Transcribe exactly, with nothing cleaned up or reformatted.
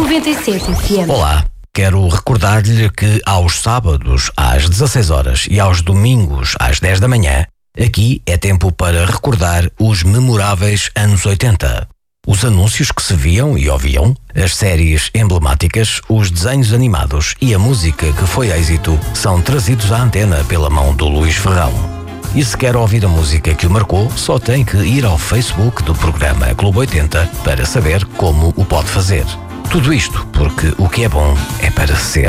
noventa e sete F M. Olá, quero recordar-lhe que aos sábados às dezasseis horas e aos domingos às dez da manhã, aqui é tempo para recordar os memoráveis anos oitenta. Os anúncios que se viam e ouviam, as séries emblemáticas, os desenhos animados e a música que foi êxito são trazidos à antena pela mão do Luís Ferrão. E se quer ouvir a música que o marcou, só tem que ir ao Facebook do programa Clube oitenta para saber como o pode fazer. Tudo isto porque o que é bom é para ser